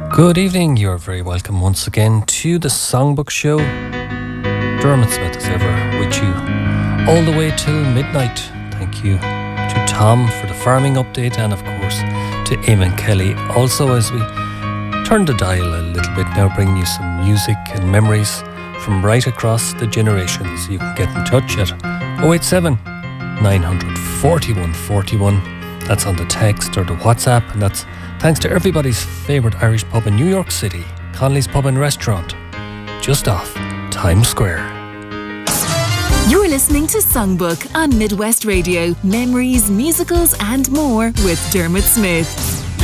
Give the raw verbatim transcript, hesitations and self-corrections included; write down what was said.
Good evening, you're very welcome once again to the Songbook Show. Dermot Smith as ever with you all the way till midnight. Thank you to Tom for the farming update and of course to Eamon Kelly also as we turn the dial a little bit now, bringing you some music and memories from right across the generations. You can get in touch at oh eight seven, nine four one, four one. That's on the text or the WhatsApp, and that's thanks to everybody's favourite Irish pub in New York City, Connolly's Pub and Restaurant, just off Times Square. You're listening to Songbook on Midwest Radio. Memories, musicals and more with Dermot Smith.